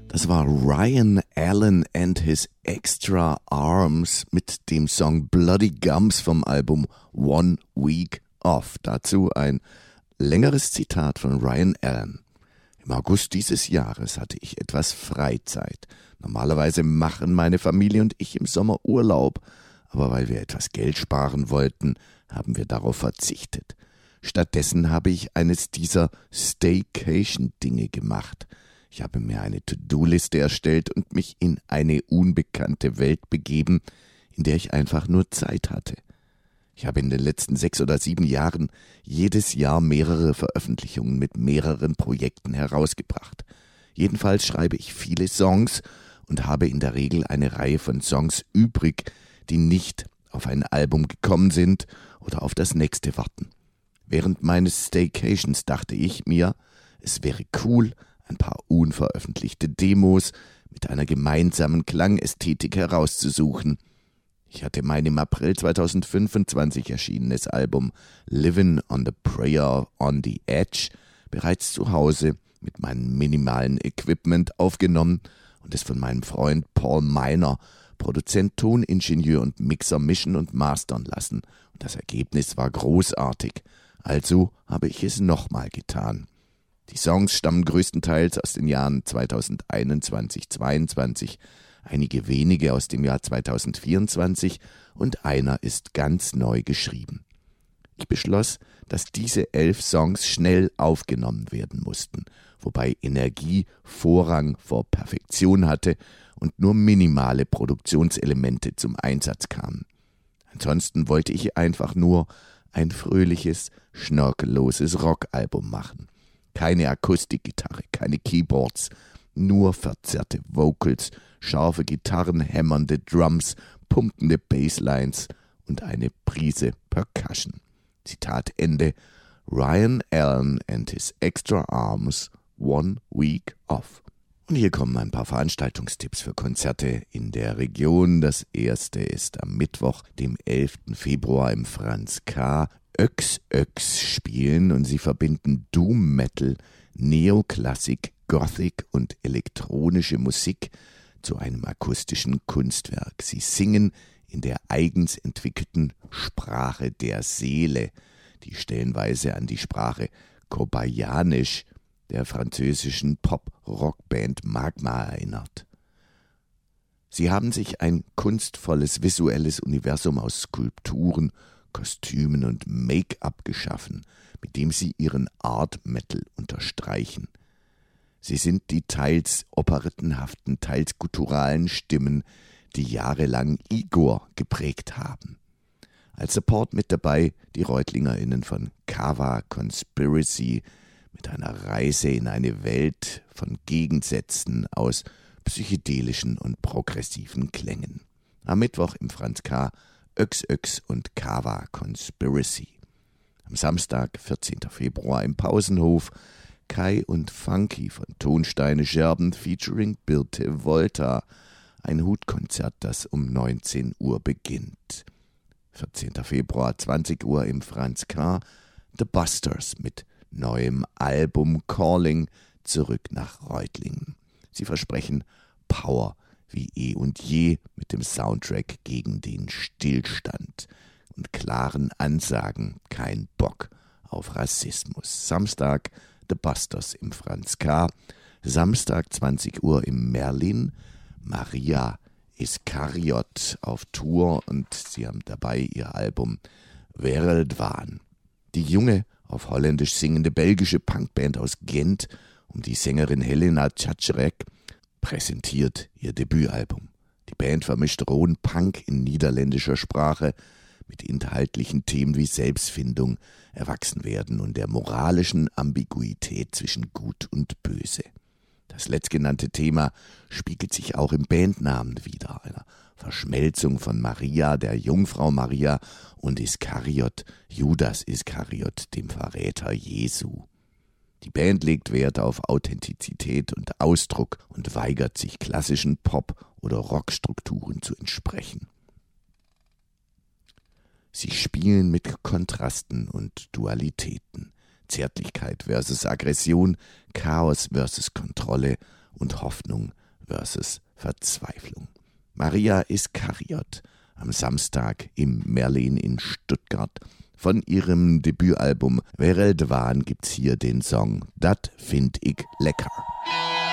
Das war Ryan Allen and his Extra Arms mit dem Song Bloody Gums vom Album One Week Off. Dazu ein längeres Zitat von Ryan Allen. Im August dieses Jahres hatte ich etwas Freizeit. Normalerweise machen meine Familie und ich im Sommer Urlaub, aber weil wir etwas Geld sparen wollten, haben wir darauf verzichtet. Stattdessen habe ich eines dieser Staycation-Dinge gemacht. Ich habe mir eine To-Do-Liste erstellt und mich in eine unbekannte Welt begeben, in der ich einfach nur Zeit hatte. Ich habe in den letzten 6 oder 7 Jahren jedes Jahr mehrere Veröffentlichungen mit mehreren Projekten herausgebracht. Jedenfalls schreibe ich viele Songs und habe in der Regel eine Reihe von Songs übrig, die nicht auf ein Album gekommen sind oder auf das nächste warten. Während meines Staycations dachte ich mir, es wäre cool, ein paar unveröffentlichte Demos mit einer gemeinsamen Klangästhetik herauszusuchen. Ich hatte mein im April 2025 erschienenes Album Living on the Prayer on the Edge bereits zu Hause mit meinem minimalen Equipment aufgenommen und es von meinem Freund Paul Miner, Produzent, Toningenieur und Mixer, mischen und mastern lassen. Und das Ergebnis war großartig. Also habe ich es nochmal getan. Die Songs stammen größtenteils aus den Jahren 2021-22, einige wenige aus dem Jahr 2024 und einer ist ganz neu geschrieben. Ich beschloss, dass diese 11 Songs schnell aufgenommen werden mussten, wobei Energie Vorrang vor Perfektion hatte und nur minimale Produktionselemente zum Einsatz kamen. Ansonsten wollte ich einfach nur ein fröhliches, schnörkelloses Rockalbum machen. Keine Akustikgitarre, keine Keyboards, nur verzerrte Vocals, scharfe Gitarren, hämmernde Drums, pumpende Basslines und eine Prise Percussion. Zitat Ende. Ryan Allen and his Extra Arms, One Week Off. Und hier kommen ein paar Veranstaltungstipps für Konzerte in der Region. Das erste ist am Mittwoch, dem 11. Februar im Franz K. Öx spielen und sie verbinden Doom Metal, Neoklassik, Gothic und elektronische Musik zu einem akustischen Kunstwerk. Sie singen in der eigens entwickelten Sprache der Seele, die stellenweise an die Sprache Kobayanisch der französischen Pop-Rock-Band Magma erinnert. Sie haben sich ein kunstvolles visuelles Universum aus Skulpturen, Kostümen und Make-up geschaffen, mit dem sie ihren Art Metal unterstreichen. Sie sind die teils operettenhaften, teils gutturalen Stimmen, die jahrelang Igor geprägt haben. Als Support mit dabei die ReutlingerInnen von Kava Conspiracy mit einer Reise in eine Welt von Gegensätzen aus psychedelischen und progressiven Klängen. Am Mittwoch im Franz K. Öx und Kava Conspiracy. Am Samstag, 14. Februar im Pausenhof, Kai und Funky von Tonsteine Scherben featuring Birte Volta. Ein Hutkonzert, das um 19 Uhr beginnt. 14. Februar, 20 Uhr im Franz K. The Busters mit neuem Album Calling zurück nach Reutlingen. Sie versprechen Power wie eh und je mit dem Soundtrack gegen den Stillstand und klaren Ansagen, kein Bock auf Rassismus. Samstag The Busters im Franz K. Samstag 20 Uhr im Merlin. Maria Iskariot auf Tour und sie haben dabei ihr Album Wereldwaan. Die junge, auf Holländisch singende belgische Punkband aus Gent um die Sängerin Helena Czaczorek präsentiert ihr Debütalbum. Die Band vermischt rohen Punk in niederländischer Sprache mit inhaltlichen Themen wie Selbstfindung, Erwachsenwerden und der moralischen Ambiguität zwischen Gut und Böse. Das letztgenannte Thema spiegelt sich auch im Bandnamen wider, einer Verschmelzung von Maria, der Jungfrau Maria, und Iskariot, Judas Iskariot, dem Verräter Jesu. Die Band legt Wert auf Authentizität und Ausdruck und weigert sich, klassischen Pop- oder Rockstrukturen zu entsprechen. Sie spielen mit Kontrasten und Dualitäten, Zärtlichkeit versus Aggression, Chaos versus Kontrolle und Hoffnung versus Verzweiflung. Maria Iskariot am Samstag im Merlin in Stuttgart. Von ihrem Debütalbum Vereld Waan gibt's hier den Song Dat find ik lecker.